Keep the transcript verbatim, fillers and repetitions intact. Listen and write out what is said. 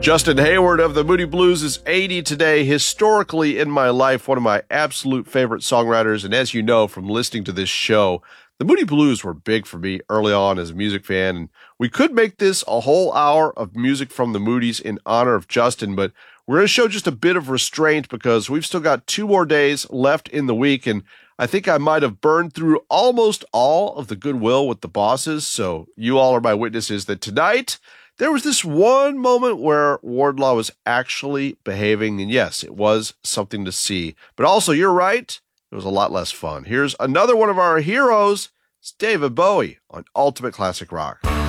Justin Hayward of the Moody Blues is eighty today. Historically in my life, one of my absolute favorite songwriters. And as you know from listening to this show, the Moody Blues were big for me early on as a music fan. And we could make this a whole hour of music from the Moodies in honor of Justin, but we're going to show just a bit of restraint because we've still got two more days left in the week. And I think I might have burned through almost all of the goodwill with the bosses. So you all are my witnesses that tonight there was this one moment where Wardlaw was actually behaving, and yes, it was something to see. But also, you're right, it was a lot less fun. Here's another one of our heroes. It's David Bowie on Ultimate Classic Rock.